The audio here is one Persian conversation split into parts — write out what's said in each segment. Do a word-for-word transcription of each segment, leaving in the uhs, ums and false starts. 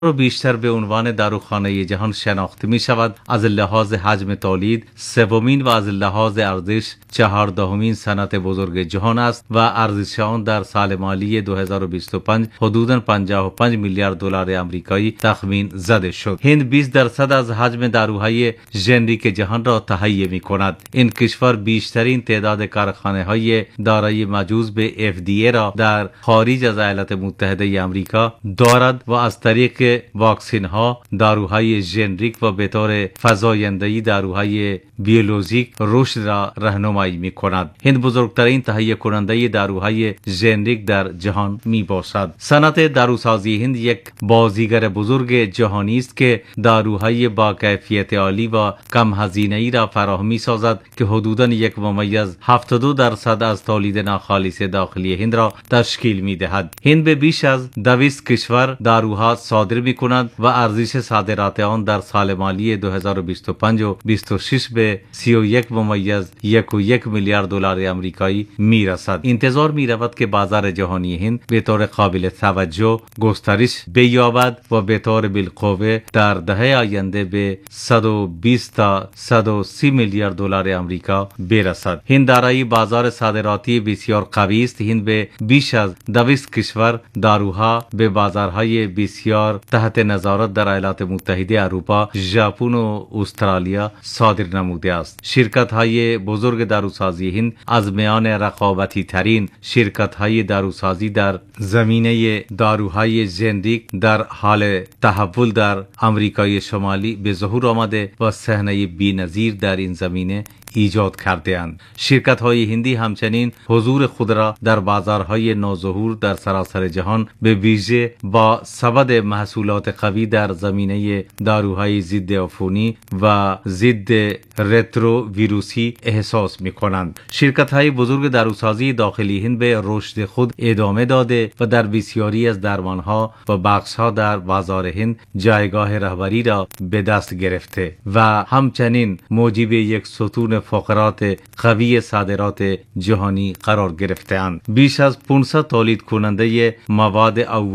رو بیشتر به عنوان داروخانه جهان شناخته می شود. از لحاظ حجم تولید سومین و از لحاظ ارزش چهاردهمین صنعت بزرگ جهان است و ارزش آن در سال مالی دو هزار و بیست و پنج حدوداً پنجاه و پنج میلیارد دلار آمریکایی تخمین زده شد. هند بیست درصد از حجم داروهای ژنریک جهان را تهیه می کند. این کشور بیشترین تعداد کارخانه های دارای مجوز به اف دی ای را در خارج از ایالات متحده آمریکا دارد و از طریق واکسین ها، داروهای ژنریک و به طور فزاینده‌ای داروهای بیولوژیک رشد را راهنمایی می کند. هند بزرگترین تهیه کننده داروهای ژنریک در جهان می باشد. صنعت داروسازی هند یک بازیگر بزرگ جهانی است که داروهای با کیفیت عالی و کم هزینه ای را فراهم می سازد که حدوداً یک ممیز هفتاد و دو درصد از تولید ناخالص داخلی هند را تشکیل می دهد. هند به بیش از دویست کشور داروها صادر می کند و ارزش صادرات آن در سال مالی دو هزار و بیست و پنج و بیست و شش به سی و یک ممیز یک و یک میلیارد دلار آمریکایی می رسد. انتظار می رود که بازار جهانی هند به طور قابل توجه گسترش بیابد و به طور بالقوه در دهه آینده به صد و بیست تا صد و سی میلیارد دلار آمریکا برسد. هند دارای بازار صادراتی بسیار قوی است. هند به بیش از دویست کشور داروها به بازارهای بسیار تحت نظارت در ایالات متحده اروپا، ژاپن و استرالیا صادر نموده است. شرکت های بزرگ داروسازی هند از میان رقابتی ترین شرکت های داروسازی در زمینه داروهای ژنریک در حال تحول در آمریکای شمالی به ظهور آمده و صحنه بی‌نظیر در این زمینه ایجاد کرده اند. شرکت های هندی همچنین حضور خود را در بازارهای نوظهور در سراسر جهان به ویژه با سبد محصولات قوی در زمینه داروهای ضد عفونی و ضد رترو ویروسی احساس می کنند. شرکت های بزرگ داروسازی داخلی هند به رشد خود ادامه داده و در بسیاری از درمانها و بخشها در بازار هند جایگاه رهبری را به دست گرفته و همچنین موجب یک ستون فقرات قوی صادرات جهانی قرار گرفته‌اند. بیش از پانصد تولید کننده مواد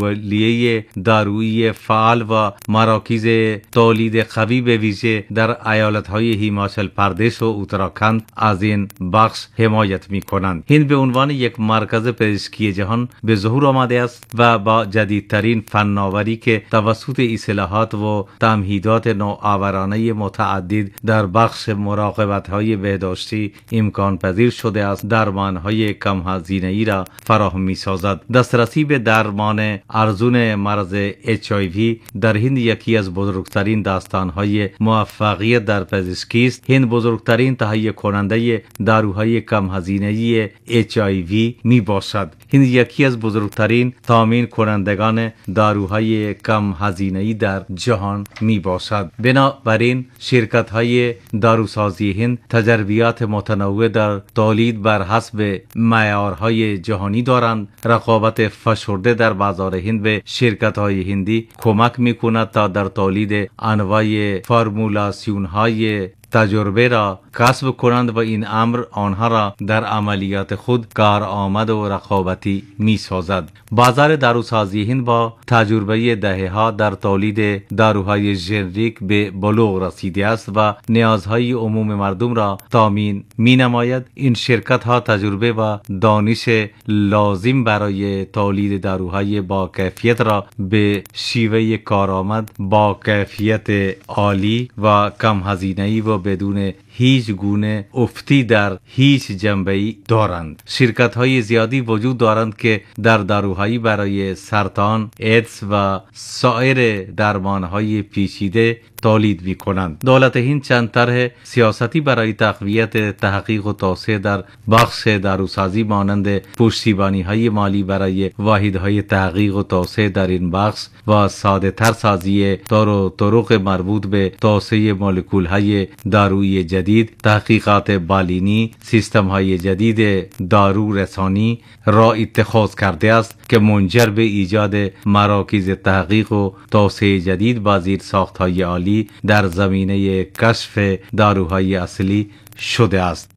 اولیه دارویی فعال و مراکز تولید قوی به ویژه در ایالت‌های هیماچل پردیش و اتراکند از این بخش حمایت می‌کنند. هند به عنوان یک مرکز پزشکی جهان به ظهور آمده است و با جدیدترین فناوری که توسط اصلاحات و تمهیدات نوآورانه متعدد در بخش مراقبت‌های بهداشتی امکان پذیر شده است، درمان‌های کم هزینه‌ای را فراهم می‌سازد. دسترسی به درمان ارزون مرض اچ آی وی در هند یکی از بزرگترین داستان‌های موفقیت در پزشکی است. هند بزرگترین تهیه کننده داروهای کم هزینه‌ای اچ آی وی میباشد. هند یکی از بزرگترین تامین کنندگان داروهای کم هزینه‌ای در جهان میباشد. بنابراین شرکت‌های داروسازی هند تجربیات متنوع در تولید بر حسب معیارهای جهانی دارند. رقابت فشرده در بازار هند به شرکت‌های هندی کمک می‌کند تا در تولید انواع فرمولاسیون‌های تجربه را کسب کنند و این امر آنها را در عملیات خود کارآمد و رقابتی می سازد. بازار داروسازی هند با تجربه دهه‌ها در تولید داروهای ژنریک به بلوغ رسیده است و نیازهای عموم مردم را تامین می نماید. این شرکت ها تجربه و دانش لازم برای تولید داروهای با کیفیت را به شیوه کارآمد با کیفیت عالی و کم هزینه‌ای و بدون هیچ گونه افتی در هیچ جنبه‌ای دارند. شرکت های زیادی وجود دارند که در داروهایی برای سرطان، ایدز و سایر درمان های پیچیده تولید می کنند. دولت هند چند طرح سیاستی برای تقویت تحقیق و توسعه در بخش داروسازی مانند پشتیبانی های مالی برای واحدهای تحقیق و توسعه در این بخش و ساده تر سازی طور و طرق مربوط به توسعه مولکول های دارویی جدید، تحقیقات بالینی، سیستم های جدید دارو رسانی را اتخاذ کرده است که منجر به ایجاد مراکز تحقیق و توسعه جدید با زیرساخت های عالی در زمینه کشف داروهای اصلی شده است.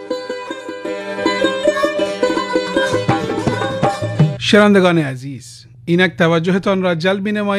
شنوندگان عزیز، اینک توجهتان را جلب می‌نماییم